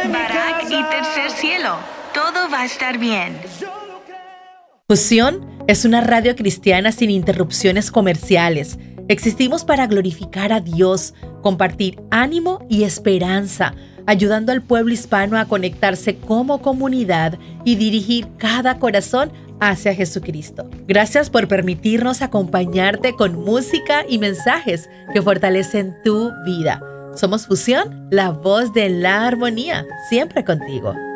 Barak y Tercer Cielo. Todo va a estar bien. Fusión es una radio cristiana sin interrupciones comerciales. Existimos para glorificar a Dios, compartir ánimo y esperanza, ayudando al pueblo hispano a conectarse como comunidad y dirigir cada corazón hacia Jesucristo. Gracias por permitirnos acompañarte con música y mensajes que fortalecen tu vida. Somos Fusión, la voz de la armonía, siempre contigo.